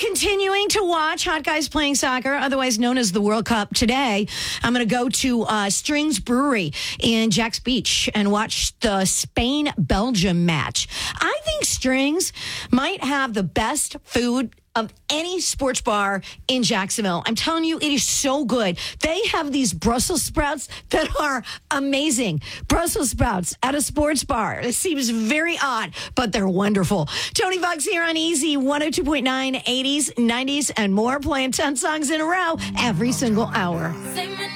continuing to watch Hot Guys Playing Soccer, otherwise known as the World Cup today. I'm going to go to Strings Brewery in Jacks Beach and watch the Spain-Belgium match. I think Strings might have the best food of any sports bar in Jacksonville. I'm telling you, it is so good. They have these Brussels sprouts that are amazing. Brussels sprouts at a sports bar. It seems very odd, but they're wonderful. Tony Fox here on Easy 102.9, 80s, 90s, and more, playing 10 songs in a row every single hour.